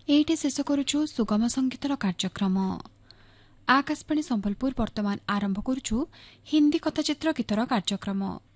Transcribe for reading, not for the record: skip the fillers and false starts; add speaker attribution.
Speaker 1: ଏଇଠି ଶେଷ କରୁଛୁ ସୁଗମ ସଙ୍ଗୀତର କାର୍ଯ୍ୟକ୍ରମ। ଆକାଶବାଣୀ ସମ୍ବଲପୁର ବର୍ତ୍ତମାନ ଆରମ୍ଭ କରୁଛୁ ହିନ୍ଦୀ କଥାଚିତ୍ର ଗୀତର କାର୍ଯ୍ୟକ୍ରମ।